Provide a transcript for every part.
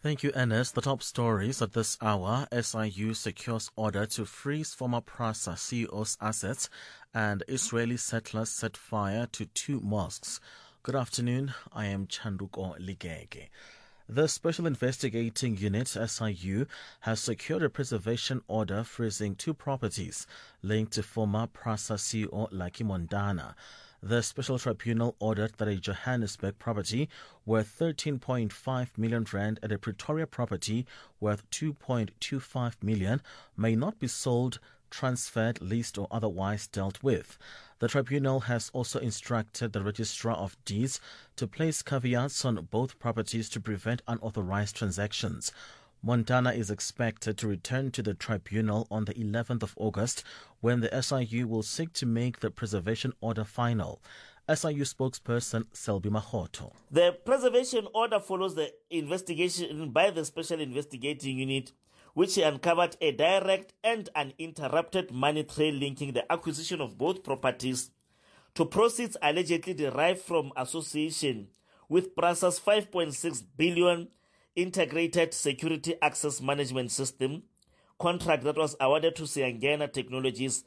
Thank you, Ernest. The top stories at this hour: SIU secures order to freeze former PRASA CEO's assets, and Israeli settlers set fire to 2 mosques. Good afternoon. I am Chanduko Ligege. The Special Investigating Unit, SIU, has secured a preservation order freezing 2 properties linked to former PRASA CEO Lucky Mondana. The Special Tribunal ordered that a Johannesburg property worth 13.5 million rand and a Pretoria property worth 2.25 million may not be sold, transferred, leased or otherwise dealt with. The tribunal has also instructed the Registrar of Deeds to place caveats on both properties to prevent unauthorized transactions. Mondana is expected to return to the tribunal on the 11th of August, when the SIU will seek to make the preservation order final. SIU spokesperson Selby Mahoto. The preservation order follows the investigation by the Special Investigating Unit, which uncovered a direct and uninterrupted money trail linking the acquisition of both properties to proceeds allegedly derived from association with PRASA's 5.6 billion Integrated Security Access Management System contract that was awarded to Siangena Technologies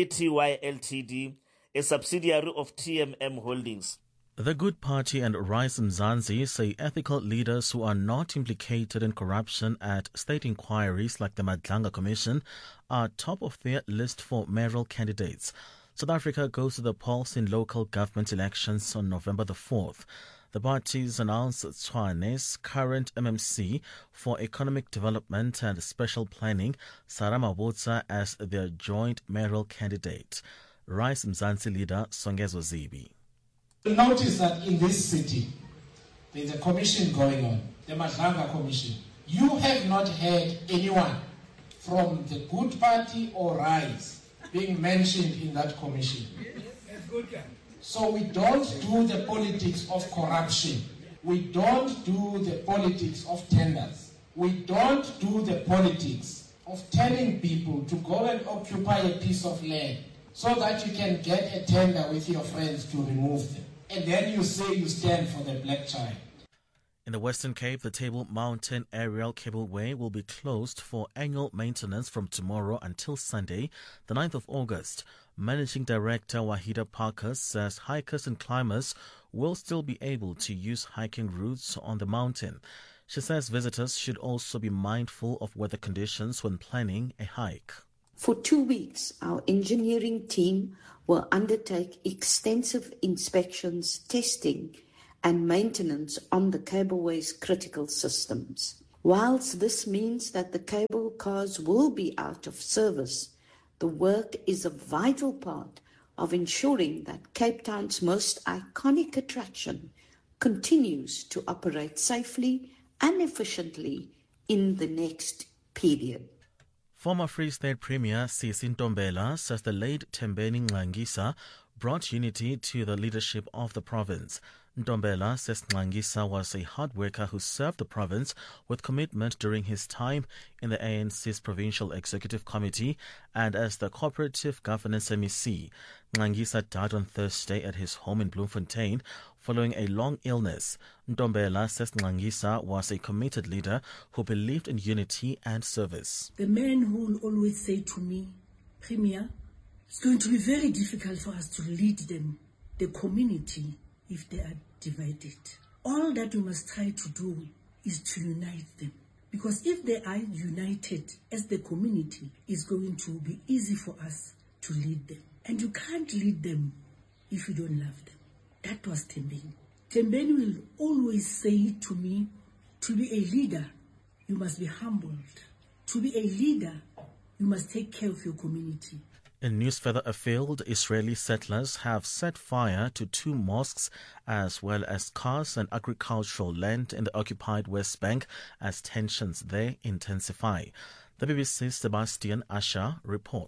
Pty Ltd, a subsidiary of TMM Holdings. The Good Party and Rise Mzansi say ethical leaders who are not implicated in corruption at state inquiries like the Madlanga Commission are top of their list for mayoral candidates. South Africa goes to the polls in local government elections on November the 4th. The parties announced Tshwane's current MMC for Economic Development and Special Planning, Sarah Mabotsa, as their joint mayoral candidate. Rise Mzansi leader Songezo Zibi. You'll notice that in this city, there's a commission going on, the Madlanga Commission. You have not heard anyone from the Good Party or Rise being mentioned in that commission. That's good, guy. So we don't do the politics of corruption. We don't do the politics of tenders. We don't do the politics of telling people to go and occupy a piece of land so that you can get a tender with your friends to remove them. And then you say you stand for the black child. In the Western Cape, the Table Mountain Aerial Cableway will be closed for annual maintenance from tomorrow until Sunday, the 9th of August. Managing Director Wahida Parker says hikers and climbers will still be able to use hiking routes on the mountain. She says visitors should also be mindful of weather conditions when planning a hike. For 2 weeks, our engineering team will undertake extensive inspections, testing and maintenance on the cableway's critical systems. Whilst this means that the cable cars will be out of service, the work is a vital part of ensuring that Cape Town's most iconic attraction continues to operate safely and efficiently in the next period. Former Free State Premier Sisi Ntombela says the late Thembeni Nxangisa brought unity to the leadership of the province. Ntombela says Nxangisa was a hard worker who served the province with commitment during his time in the ANC's Provincial Executive Committee and as the Cooperative Governance MEC. Nxangisa died on Thursday at his home in Bloemfontein following a long illness. Ntombela says Nxangisa was a committed leader who believed in unity and service. The man who will always say to me, Premier, it's going to be very difficult for us to lead them, the community, if they are divided. All that we must try to do is to unite them. Because if they are united as the community, it's going to be easy for us to lead them. And you can't lead them if you don't love them. That was Thembeni. Thembeni will always say to me, to be a leader, you must be humbled. To be a leader, you must take care of your community. In news further afield, Israeli settlers have set fire to 2 mosques as well as cars and agricultural land in the occupied West Bank as tensions there intensify. The BBC's Sebastian Asher reports.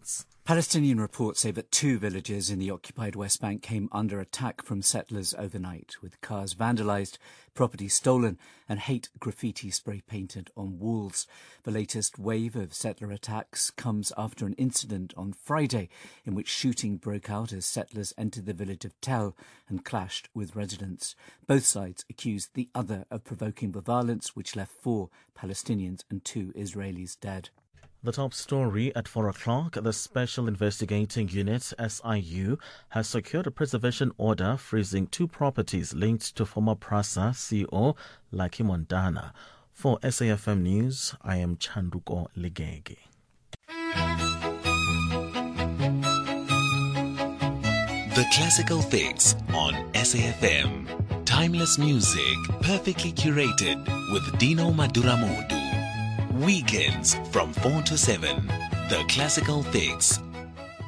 Palestinian reports say that 2 villages in the occupied West Bank came under attack from settlers overnight, with cars vandalised, property stolen and hate graffiti spray painted on walls. The latest wave of settler attacks comes after an incident on Friday in which shooting broke out as settlers entered the village of Tel and clashed with residents. Both sides accused the other of provoking the violence, which left 4 Palestinians and 2 Israelis dead. The top story at 4 o'clock, the Special Investigating Unit, SIU, has secured a preservation order freezing 2 properties linked to former PRASA CEO Lucky Montana. For SAFM News, I am Chanduko Ligegi. The Classical Fix on SAFM. Timeless music, perfectly curated with Dino Maduramodu. Weekends from 4 to 7. The Classical Fix